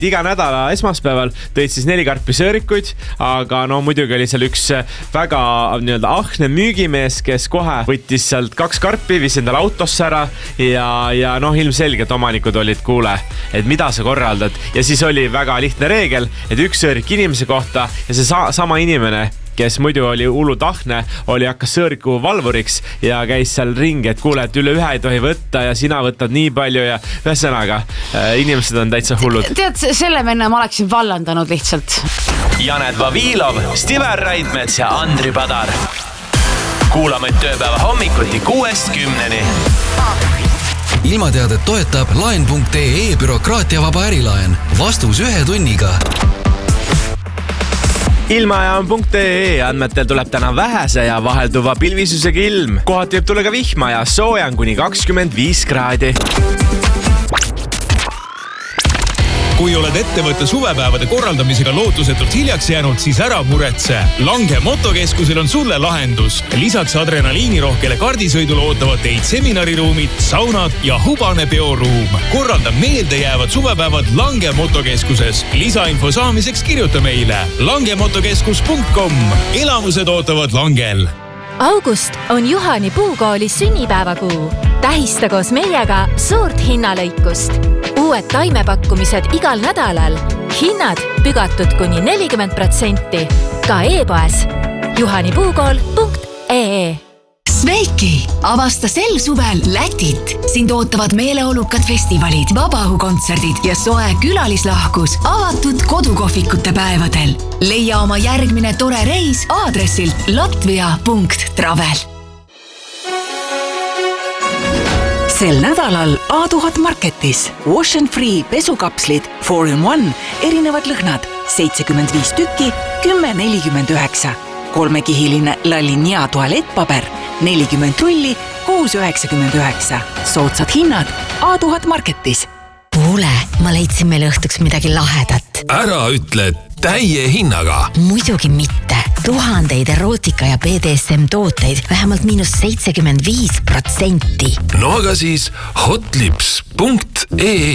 Iga nädala esmaspäeval tõid siis 4 karpi sõõrikuid, aga no muidugi oli seal üks väga ahne müügimees, kes kohe võttis sealt 2 karpi, viis endale autosse ära ja noh, ilmselgelt omanikud olid kuule, et mida sa korraldad. Ja siis oli väga lihtne reegel, et 1 sõõrik inimese kohta ja see sama inimene, kes muidu oli hullult ahne, hakkas sõõriku valvuriks ja käis seal ringi, et kuule, et üle 1 ei tohi võtta ja sina võtad nii palju ja ühesõnaga, inimesed on täitsa hullud. Tead, selle venna ma oleksin vallandanud lihtsalt. Janet Vavilov, Stiver Raidmets ja Andri Padar. Kuulame tööpäeva hommikuti 6-10. Ilmateadet toetab laen.ee bürokraatiavaba ärilaen. Vastus 1 tunniga. Ilmajaam.ee andmetel tuleb täna vähese ja vahelduva pilvisusega ilm. Kohati võib tulla ka vihma ja sooja on kuni 25 kraadi. Kui oled ettevõtte suvepäevade korraldamisega lootusetult hiljaks jäänud, siis ära muretse. Lange motokeskusel on sulle lahendus. Lisaks adrenaliinirohkele kardisõidule ootavad teid seminariruumid, saunad ja hubane peoruum. Korralda meeldejäävad suvepäevad Lange motokeskuses. Lisainfo saamiseks kirjuta meile langemotokeskus.com. Elamused ootavad Langel. August on Juhani Puukoolis sünnipäevakuu. Tähista koos meiega suurt hinnalõikust. Uued taimepakkumised igal nädalal. Hinnad pügatud kuni 40%. Ka e-poes juhanipuukool.ee. Sveiki! Avasta sel suvel Lätit. Sind ootavad meeleolukad festivalid, vabaõhukontserdid ja soe külalislahkus avatud kodukohvikute päevadel. Leia oma järgmine tore reis aadressilt latvia.travel. Sel nädalal A1000 Marketis Wash and Free pesukapslid 4-in-1 erinevad lõhnad 75 tükki 10,49. 3-kihiline Lalinia tualettpaber 40 rulli 6,99. Soodsad hinnad A1000 Marketis. Kuule, ma leidsin meile õhtuks midagi lahedat. Ära ütle täie hinnaga. Muidugi mitte. Tuhandeid erootika ja BDSM tooteid vähemalt -75%. No aga siis hotlips.ee